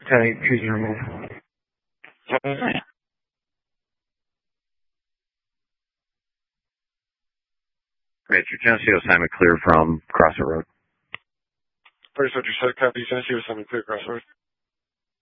Choose and remove. Major Geneseo assignment clear from Crossroad Road. First, what you said, copy, Geneseo assignment clear, Crossroad.